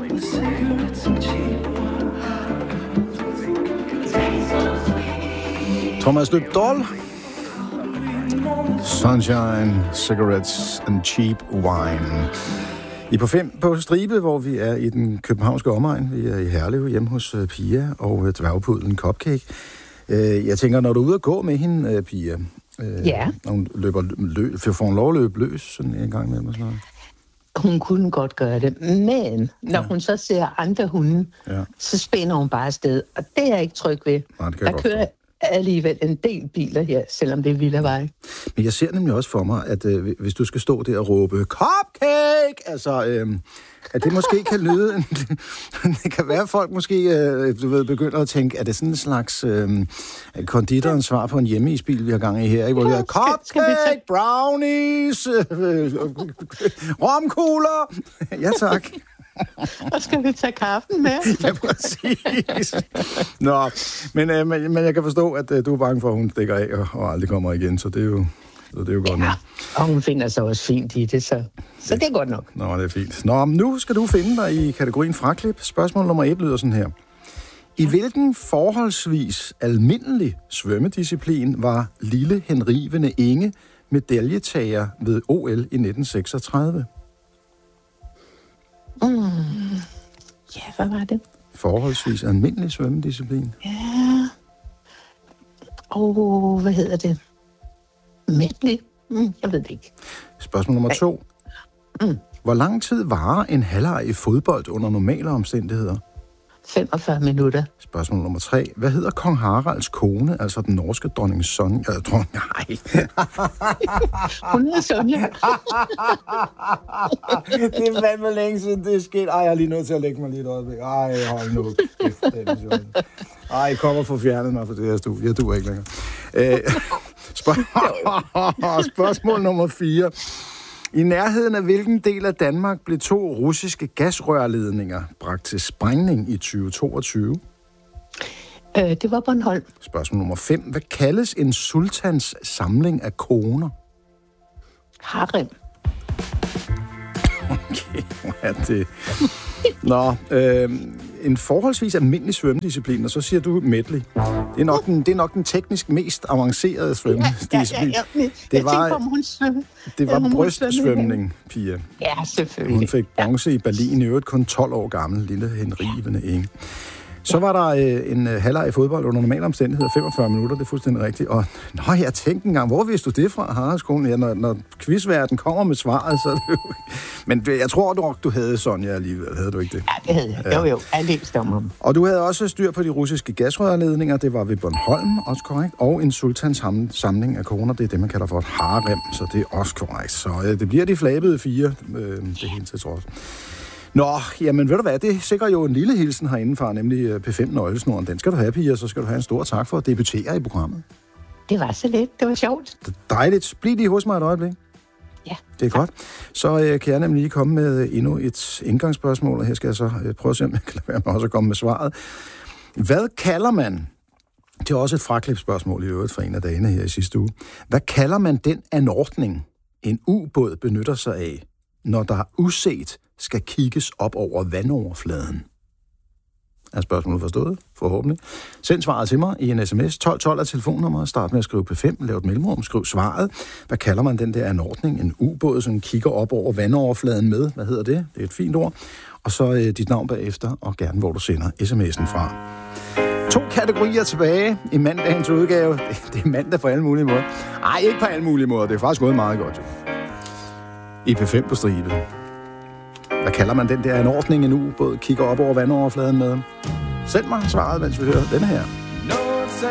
Thomas Dybdahl. Sunshine, Cigarettes and Cheap Wine. I er på 5 på Stribe, hvor vi er i den københavnske omegn. Vi er i Herlev hjemme hos Pia og dværgpudlen Cupcake. Jeg tænker, når du er ude at gå med hende, Pia, når hun får hun lov at løbe løs sådan en gang med mig sådan noget. Hun kunne godt gøre det, men når hun så ser andre hunde, så spænder hun bare afsted, og det er jeg ikke tryg ved. Nej, det kan der kører alligevel en del biler her, selvom det er villavej. Men jeg ser nemlig også for mig, at hvis du skal stå der og råbe Cupcake, altså, at det måske kan lyde... det kan være, at folk måske begynder at tænke, at det er sådan en slags konditorens svar på en hjemmeisbil, vi har gang i her, ikke? Hvor vi har Cupcake, brownies, romkugler. Ja, tak. Og skal vi tage kaffen med? Ja, præcis. Nå, men jeg kan forstå, at du er bange for, at hun stikker af og aldrig kommer igen, så det er jo godt nok. Og hun finder sig også fint i det, så det er godt nok. Nå, det er fint. Nå, nu skal du finde dig i kategorien fraklip. Spørgsmål nummer 1 lyder sådan her. I hvilken forholdsvis almindelig svømmedisciplin var lille henrivende Inge medaljetager ved OL i 1936? Ja, hvad var det? Forholdsvis almindelig svømmedisciplin. Ja. Hvad hedder det? Medley? Jeg ved det ikke. Spørgsmål nummer 2. Hvor lang tid varer en halvleg i fodbold under normale omstændigheder? 45 minutter. Spørgsmål nummer 3. Hvad hedder kong Haralds kone, altså den norske dronning Sonja? Nej. Hun er Sonja. Det er fandme længe siden, det er sket. Jeg er lige nødt til at lægge mig lige et øjeblik. Hold nu. Jeg kommer for fjernet mig for det her studie. Jeg duer ikke længere. Spørgsmål nummer 4. I nærheden af hvilken del af Danmark blev 2 russiske gasrørledninger bragt til sprængning i 2022? Det var Bornholm. Spørgsmål nummer 5. Hvad kaldes en sultans samling af koner? Harem. Okay, hvad er det? Nå, en forholdsvis almindelig svømmedisciplin, og så siger du medley. Det er nok den teknisk mest avancerede svømmedisciplin. Det var brystsvømning, Pia. Ja, selvfølgelig. Hun fik bronze i Berlin, i øvrigt kun 12 år gammel, lille henrivende Inge. Så var der en halvleg i fodbold under normale omstændigheder, 45 minutter, det er fuldstændig rigtigt. Og jeg tænkte engang, hvor vidste du det fra, Haraldsskolen? Ja, når quizværten kommer med svaret, så er det jo... Men jeg tror du havde Sonja alligevel, havde du ikke det? Ja, det havde jeg. Jo, jeg læste om ham. Og du havde også styr på de russiske gasrørledninger, det var ved Bornholm, også korrekt. Og en sultans samling af koner, det er det, man kalder for et harem, så det er også korrekt. Så det bliver de flabede 4, det hele til trods. Nå, jamen ved du hvad, det sikrer jo en lille hilsen herindefra, nemlig P5-nøglesnoren. Den skal du have, Pia, så skal du have en stor tak for at debutere i programmet. Det var så lidt, det var sjovt. Dejligt. Bliv lige hos mig et øjeblik. Ja. Det er godt. Så kan jeg nemlig lige komme med endnu et indgangsspørgsmål, og her skal jeg så prøve at se, om jeg kan lade være med også at komme med svaret. Hvad kalder man, det er også et fraklipsspørgsmål i øvrigt fra en af dagene her i sidste uge, hvad kalder man den anordning, en ubåd benytter sig af, når der uset skal kigges op over vandoverfladen? Er spørgsmålet forstået? Forhåbentlig. Send svaret til mig i en sms. 1212 er telefonnummeret. Start med at skrive P5. Lav et mellemrum. Skriv svaret. Hvad kalder man den der anordning? En ubåd, som kigger op over vandoverfladen med. Hvad hedder det? Det er et fint ord. Og så dit navn bagefter, og gerne hvor du sender sms'en fra. 2 kategorier tilbage i mandagens udgave. Det er mandag på alle mulige måder. Nej, ikke på alle mulige måder. Det er faktisk gået meget godt, jo. I P5 på Stribe. Hvad kalder man den der anordning, en ubåd kigger op over vandoverfladen med? Send mig svaret, mens vi hører denne her.